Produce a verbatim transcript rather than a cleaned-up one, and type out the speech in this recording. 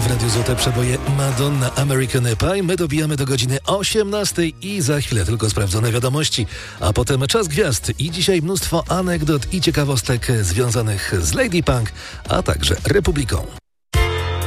Radiu Złote Przeboje Madonna American Pie. My dobijamy do godziny osiemnastej i za chwilę tylko sprawdzone wiadomości, a potem Czas Gwiazd i dzisiaj mnóstwo anegdot i ciekawostek związanych z Lady Punk, a także Republiką.